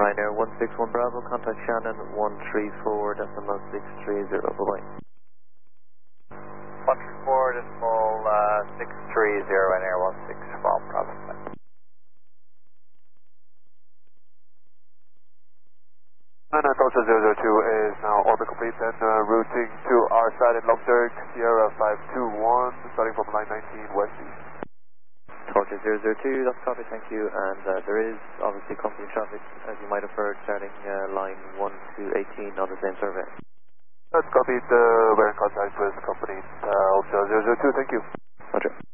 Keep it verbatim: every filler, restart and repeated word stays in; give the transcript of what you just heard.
Ryanair one six one Bravo, contact Shannon one three four decimal six three zero, bye-bye. one three four decimal uh, six three zero, Ryanair one six one Bravo. Nine Delta zero zero two is now orbit complete and uh, routing to our side at Longdirk, Sierra five two one, starting from line nineteen west east. Torture zero zero two, that's copy, thank you, and uh, there is obviously company traffic, as you might have heard, starting uh, line one two eighteen on the same survey. That's copied, uh, we're in contact with company uh, Delta zero zero two, thank you. Roger.